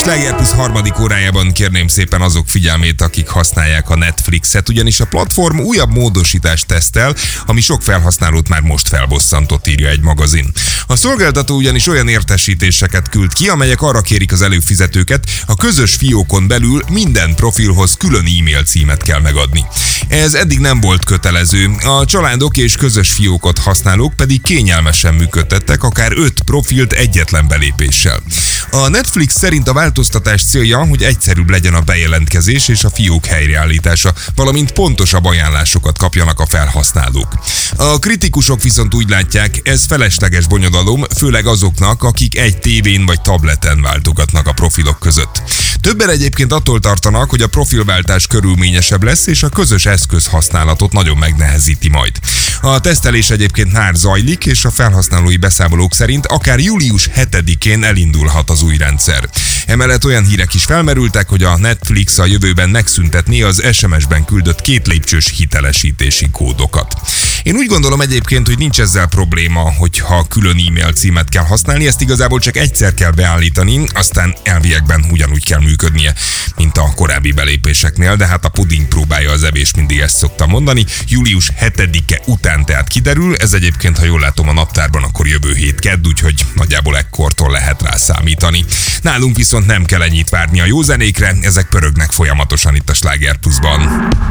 Sláger Plus harmadik órájában kérném szépen azok figyelmét, akik használják a Netflixet, ugyanis a platform újabb módosítást tesztel, ami sok felhasználót már most felbosszantott, írja egy magazin. A szolgáltató ugyanis olyan értesítéseket küld ki, amelyek arra kérik az előfizetőket, a közös fiókon belül minden profilhoz külön e-mail címet kell megadni. Ez eddig nem volt kötelező, a családok és közös fiókot használók pedig kényelmesen működtettek, akár 5 profilt egyetlen belépéssel. A Netflix szerint a változtatás célja, hogy egyszerűbb legyen a bejelentkezés és a fiók helyreállítása, valamint pontosabb ajánlásokat kapjanak a felhasználók. A kritikusok viszont úgy látják, ez felesleges bonyodalom, főleg azoknak, akik egy tévén vagy tableten váltogatnak a profilok között. Többen egyébként attól tartanak, hogy a profilváltás körülményesebb lesz, és a közös eszközhasználatot nagyon megnehezíti majd. A tesztelés egyébként már zajlik, és a felhasználói beszámolók szerint akár július 7-én elindulhat az új rendszer. Emellett olyan hírek is felmerültek, hogy a Netflix a jövőben megszüntetné az SMS-ben küldött 2 lépcsős hitelesítési kódokat. Én úgy gondolom egyébként, hogy nincs ezzel probléma, hogyha külön e-mail címet kell használni, ezt igazából csak egyszer kell beállítani, aztán elviekben ugyanúgy kell működnie, mint a korábbi belépéseknél, de hát a puding próbálja az evés, mindig ezt szoktam mondani. Július 7-e után tehát kiderül, ez egyébként, ha jól látom a naptárban, akkor jövő hét kedd, úgyhogy nagyjából ekkortól lehet rá számítani. Nálunk viszont nem kell ennyit várni a jó zenékre, ezek pörögnek folyamatosan itt a Sláger Plusban.